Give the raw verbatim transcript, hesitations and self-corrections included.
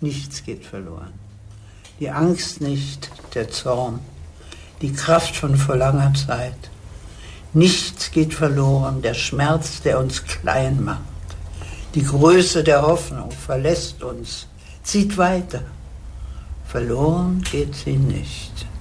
Nichts geht verloren. Die Angst nicht, der Zorn, die Kraft von vor langer Zeit. Nichts geht verloren, der Schmerz, der uns klein macht. Die Größe der Hoffnung verlässt uns, zieht weiter. Verloren geht sie nicht.